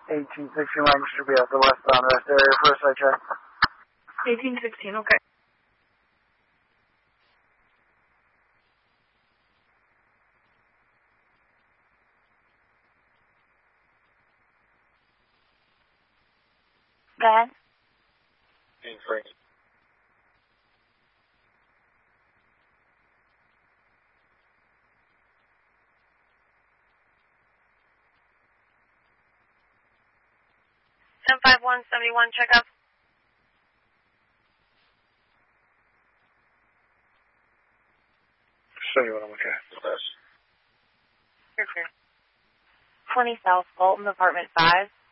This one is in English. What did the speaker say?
1816 Lancaster be at the westbound rest area for a site check. 1816, okay. Go ahead. Being Frank. Ten 5171 checkup. Show you what I'm looking at. You're clear. 20 South Fulton, apartment 5.